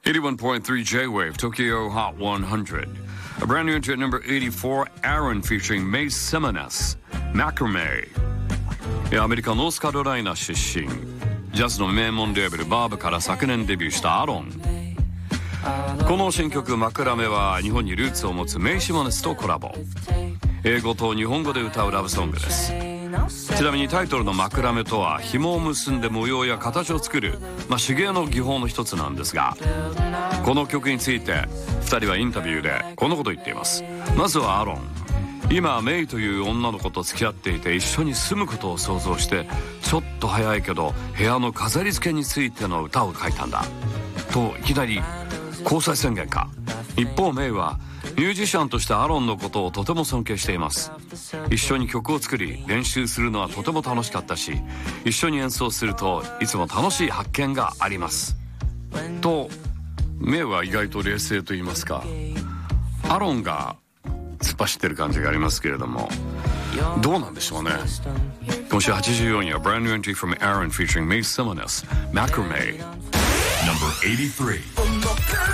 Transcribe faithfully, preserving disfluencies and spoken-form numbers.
eighty-one point three J-Wave Tokyo Hot one hundred. A brand new entry at number eighty-four, Aaron featuring May Simones, Macrame. アメリカノースカロライナ出身、ジャズの名門レーベルバーブから昨年デビューしたアロン。この新曲マクラメは日本にルーツを持つメイ・シモネスとコラボ。英語と日本語で歌うラブソングです。ちなみにタイトルのマクラメとは紐を結んで模様や形を作る、まあ、手芸の技法の一つなんですが、この曲についてふたりはインタビューでこのことを言っています。まずはアロン、今メイという女の子と付き合っていて一緒に住むことを想像して、ちょっと早いけど部屋の飾り付けについての歌を書いたんだといきなり交際宣言か。一方メイはミュージシャンとしてアロンのことをとても尊敬しています。一緒に曲を作り練習するのはとても楽しかったし、一緒に演奏するといつも楽しい発見がありますと。メイは意外と冷静と言いますか、アロンが突っ走ってる感じがありますけれども、どうなんでしょうね。今週はちじゅうよん位は Brand new entry from Aaron featuring May Simones, Macrame. Number eighty-three